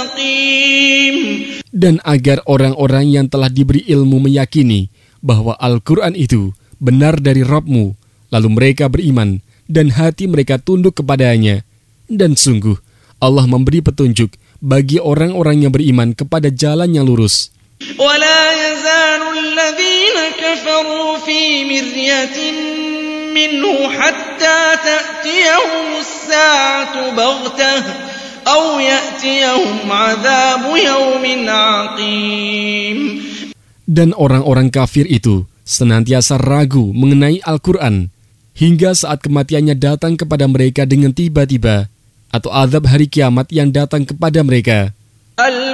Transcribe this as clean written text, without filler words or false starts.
مستقيم. Dan agar orang-orang yang telah diberi ilmu meyakini bahwa Al-Quran itu benar dari Rabb-mu, lalu mereka beriman dan hati mereka tunduk kepadanya. Dan sungguh Allah memberi petunjuk bagi orang-orang yang beriman kepada jalan yang lurus. ولا يزال الذين كفروا في مرية منه حتى تأتيهم الساعة بغتة أو يأتيهم عذاب يوم عقيم. Dan orang-orang kafir itu senantiasa ragu mengenai Al-Quran hingga saat kematiannya datang kepada mereka dengan tiba-tiba, atau azab hari kiamat yang datang kepada mereka.